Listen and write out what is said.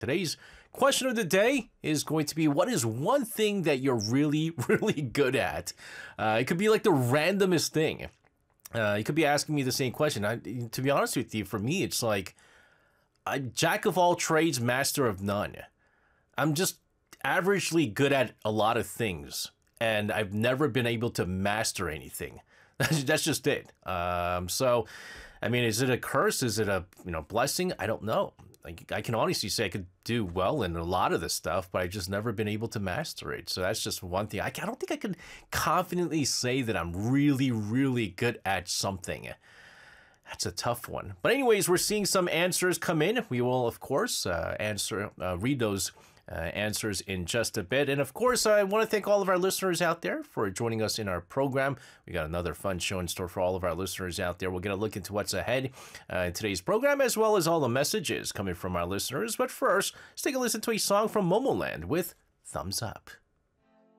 Today's question of the day is going to be, what is one thing that you're really, really good at? It could be like the randomest thing. You could be asking me the same question. To be honest with you, for me, it's like I'm jack of all trades, master of none. I'm just averagely good at a lot of things, and I've never been able to master anything. That's just it. So, I mean, is it a curse? Is it a blessing? I don't know. I can honestly say I could do well in a lot of this stuff, but I've just never been able to master it. So that's just one thing. I don't think I can confidently say that I'm really, really good at something. That's a tough one. But anyways, we're seeing some answers come in. We will, of course, read those answers in just a bit. And of course, I want to thank all of our listeners out there for joining us in our program. We got another fun show in store for all of our listeners out there. We'll get a look into what's ahead in today's program, as well as all the messages coming from our listeners. But first, let's take a listen to a song from Momoland with Thumbs Up.